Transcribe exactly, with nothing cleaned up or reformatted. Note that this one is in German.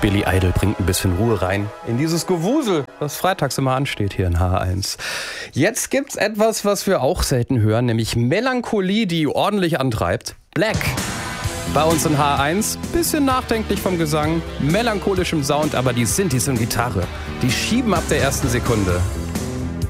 Billy Idol bringt ein bisschen Ruhe rein in dieses Gewusel, was freitags immer ansteht hier in H eins. Jetzt gibt's etwas, was wir auch selten hören, nämlich Melancholie, die ordentlich antreibt. Black. Bei uns in H eins, bisschen nachdenklich vom Gesang, melancholischem Sound, aber die Synthes und Gitarre, die schieben ab der ersten Sekunde.